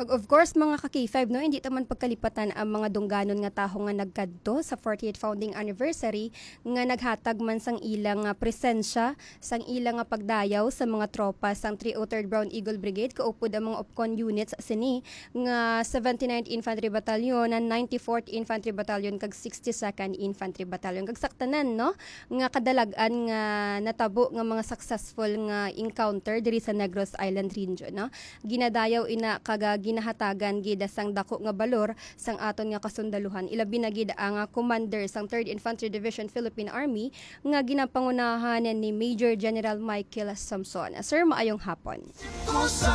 Of course, mga ka-K5, no, hindi taman pagkalipatan ang mga dungganon nga taho nga nagkadto sa 48th founding anniversary nga naghatag man sang ilang presensya, sang ilang pagdayaw sa mga tropa sang 303rd Brown Eagle Brigade, kaupod ang mga OPCON units sini nga 79th Infantry Battalion, 94th Infantry Battalion, kag 62nd Infantry Battalion. Kag saktanan, no, nga kadalagan nga natabo nga mga successful nga encounter diri sa Negros Island region, no. Ginadayaw ina kaga ginahatagan gid sang dako nga balor sang aton nga kasundaluhan. Ilabi na gid ang commander sang 3rd Infantry Division Philippine Army nga ginapangunahan ni Major General Michael Samson. Sir, maayong hapon.